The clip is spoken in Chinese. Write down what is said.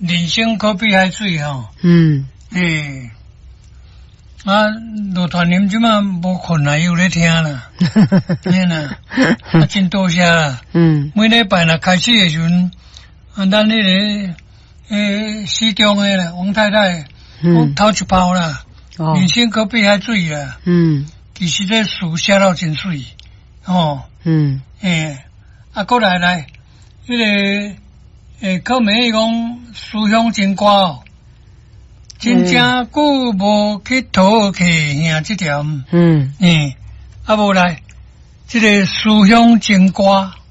人生可比海水吼。乐团你们即马无困啦，有咧听啦，嘿啦，真多谢啦。每礼拜若开始诶时阵，咱迄个市中诶啦，王太太，我头一包啦，人生可比海水啦。其实这书写到真水，过来，迄个靠美讲思乡情歌哦。真正久无去讨客兄这条，无来，这个思乡情歌